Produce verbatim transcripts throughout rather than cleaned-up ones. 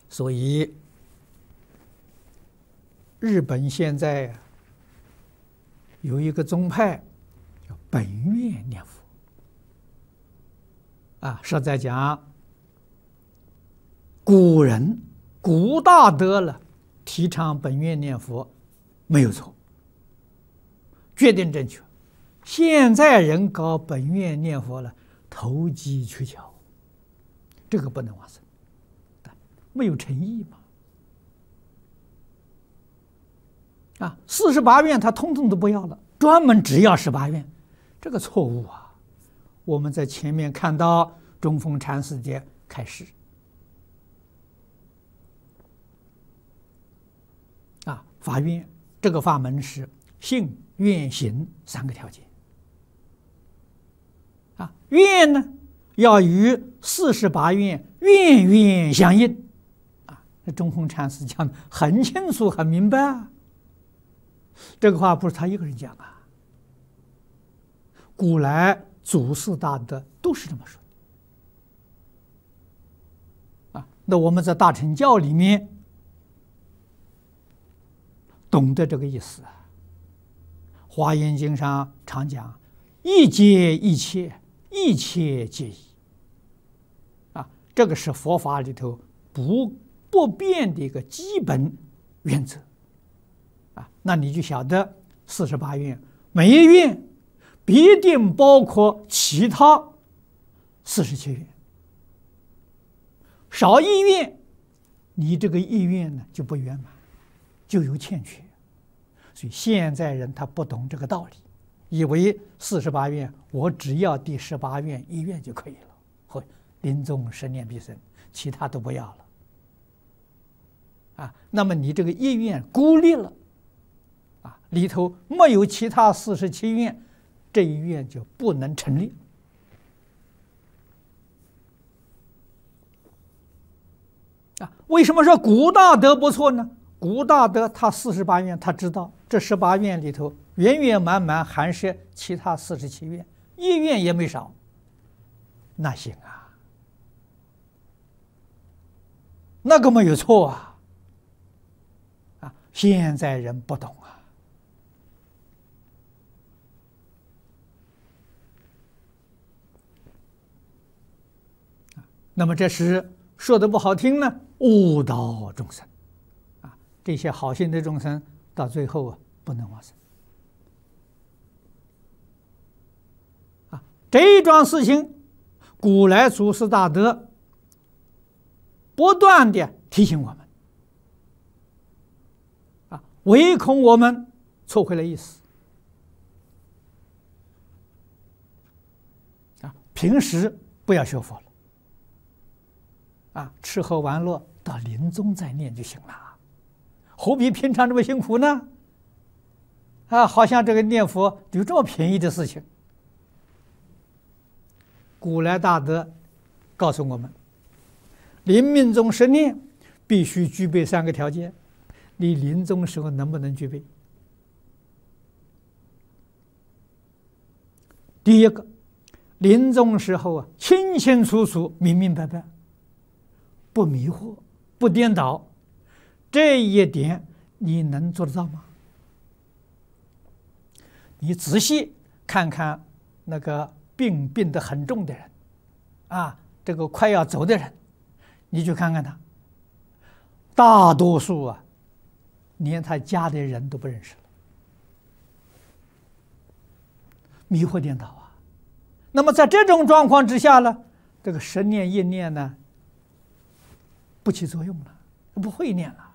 所以日本现在有一个宗派叫本愿念佛啊，是在讲古人古大德了提倡本愿念佛没有错，决定正确。现在人搞本愿念佛了，投机取巧，这个不能往生，没有诚意嘛。啊，四十八愿他通通都不要了，专门只要十八愿，这个错误啊！我们在前面看到中峰禅师节开始啊，法愿这个法门是信愿行三个条件啊，愿呢要与四十八愿愿愿相应啊，这中峰禅师讲的很清楚很明白啊。这个话不是他一个人讲啊，古来祖师大德都是这么说的啊。那我们在大乘教里面懂得这个意思啊，《华严经》上常讲一切一切，一切皆一啊，这个是佛法里头不不变的一个基本原则啊。那你就晓得四十八愿每一愿必定包括其他四十七愿，少一愿你这个意愿呢就不圆满，就有欠缺。所以现在人他不懂这个道理，以为四十八愿我只要第十八愿一愿就可以了，或临终十念必生，其他都不要了啊。那么你这个意愿孤立了啊，里头没有其他四十七愿，这一愿就不能成立啊。为什么说古大德不错呢？古大德他四十八愿，他知道这十八愿里头圆圆满满含摄其他四十七愿，一愿也没少，那行啊，那个没有错啊。啊，现在人不懂啊。那么这时说的不好听呢，误导众生啊，这些好心的众生到最后啊不能往生啊。这一桩事情，古来祖师大德不断的提醒我们啊，唯恐我们错会了意思啊，平时不要学佛了。啊，吃喝玩乐到临终再念就行了，何必平常这么辛苦呢？啊，好像这个念佛有这么便宜的事情。古来大德告诉我们，临命终十念必须具备三个条件，你临终时候能不能具备？第一个，临终时候啊，清清楚楚、明明白白。不迷惑，不颠倒，这一点你能做得到吗？你仔细看看那个病病得很重的人，啊，这个快要走的人，你去看看他，大多数啊，连他家的人都不认识了，迷惑颠倒啊。那么在这种状况之下呢，这个十念一念呢？不起作用了，不会念了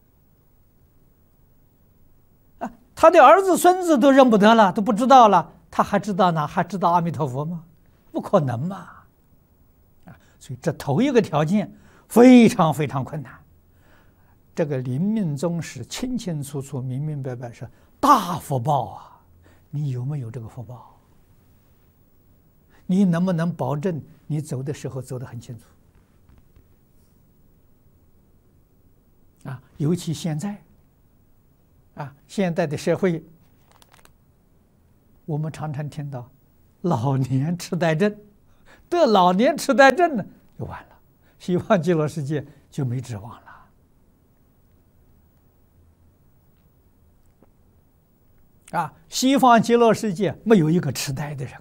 啊！他的儿子孙子都认不得了，都不知道了，他还知道呢？还知道阿弥陀佛吗？不可能嘛！啊，所以这头一个条件非常非常困难。这个临命终时清清楚楚、明明白白是大福报啊！你有没有这个福报？你能不能保证你走的时候走得很清楚？啊，尤其现在，啊，现在的社会，我们常常听到老年痴呆症，得老年痴呆症呢就完了， 西方极乐世界就没指望了。啊，西方极乐世界没有一个痴呆的人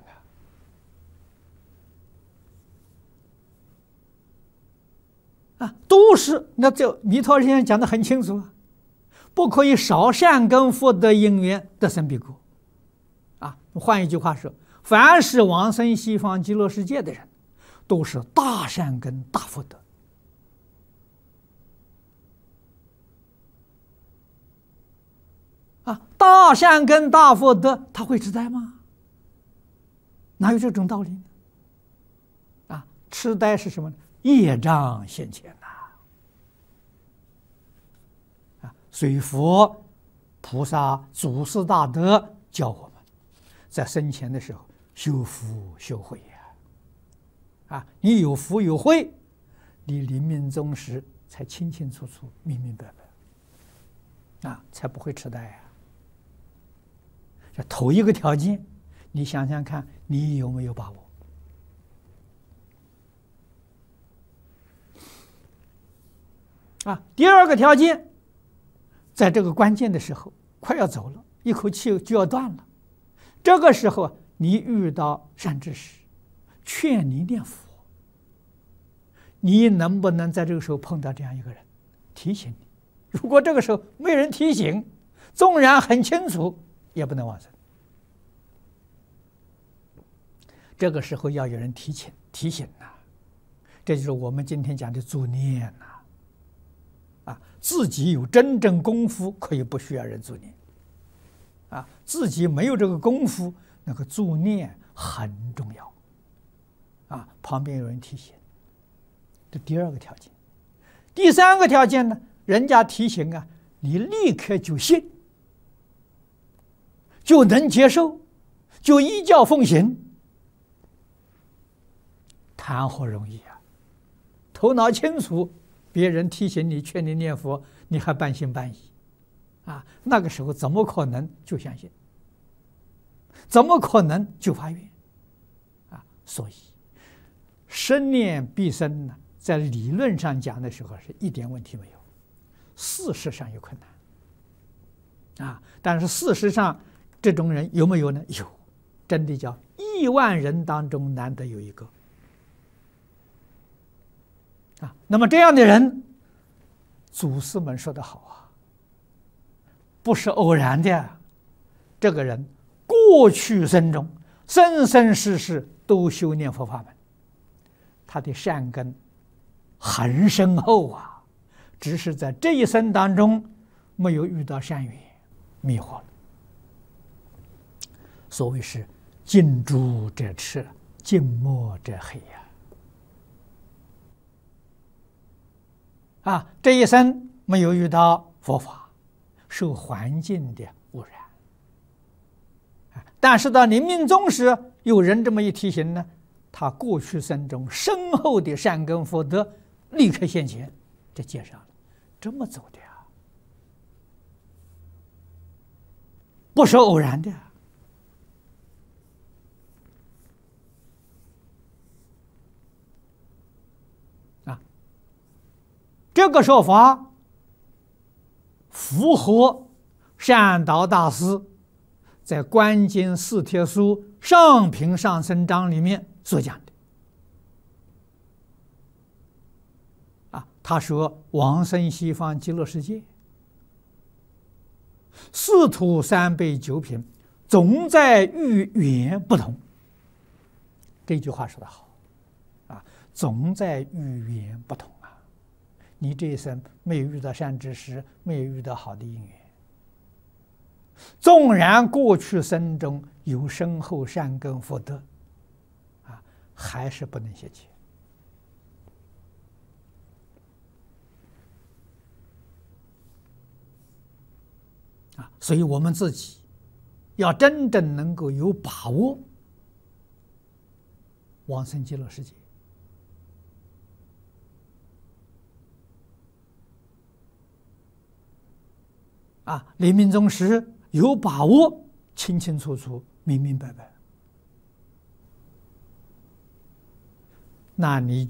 啊！啊，都是那这弥陀先生讲的很清楚啊，不可以少善根福德因缘得生彼国。啊，换一句话说，凡是往生西方极乐世界的人，都是大善根大福德。啊，大善根大福德，他会痴呆吗？哪有这种道理呢？啊，痴呆是什么呢？业障现前呐！啊，所以佛菩萨祖师大德教我们，在生前的时候修福修慧呀！啊，你有福有慧，你临命终时才清清楚楚、明明白白，啊，才不会痴呆呀！这头一个条件，你想想看，你有没有把握？啊，第二个条件，在这个关键的时候，快要走了，一口气就要断了，这个时候你遇到善知识，劝你念佛，你能不能在这个时候碰到这样一个人，提醒你？如果这个时候没人提醒，纵然很清楚，也不能往生。这个时候要有人提醒提醒呐、啊，这就是我们今天讲的助念呐、啊。啊，自己有真正功夫，可以不需要人助念。啊，自己没有这个功夫，那个助念很重要。啊，旁边有人提醒，这第二个条件。第三个条件呢，人家提醒啊，你立刻就信。就能接受，就依教奉行，谈何容易啊！头脑清楚，别人提醒你、劝你念佛，你还半信半疑，啊，那个时候怎么可能就相信？怎么可能就发愿？啊，所以生念必生呢，在理论上讲的时候是一点问题没有，事实上有困难，啊，但是事实上。这种人有没有呢？有，真的叫亿万人当中难得有一个啊。那么这样的人，祖师们说得好啊，不是偶然的。这个人过去生中生生世世都修念佛法门，他的善根很深厚啊，只是在这一生当中没有遇到善缘，迷惑了。所谓是近朱者赤，近墨者黑呀！啊，这一生没有遇到佛法，受环境的污染。啊，但是到临命终时，有人这么一提醒呢，他过去生中深厚的善根福德立刻现前，这介绍了，这么走的呀，不是偶然的。这个说法符合善导大师在《观经四帖书上品上生章》里面所讲的。啊，他说往生西方极乐世界，四土三辈九品，总在遇缘不同。这句话说得好，啊，总在遇缘不同。你这一生没有遇到善知识，没有遇到好的因缘，纵然过去生中有深厚善根福德，啊，还是不能现前。啊，所以我们自己要真正能够有把握往生极乐世界。啊，临命终时有把握，清清楚楚、明明白白，那你